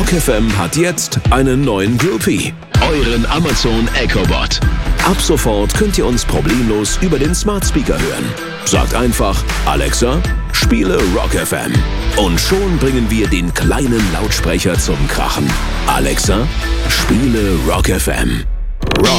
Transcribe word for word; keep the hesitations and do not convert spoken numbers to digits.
Rock F M hat jetzt einen neuen Groupie. Euren Amazon Echo Bot. Ab sofort könnt ihr uns problemlos über den Smart Speaker hören. Sagt einfach, Alexa, spiele Rock F M. Und schon bringen wir den kleinen Lautsprecher zum Krachen. Alexa, spiele Rock F M. Rock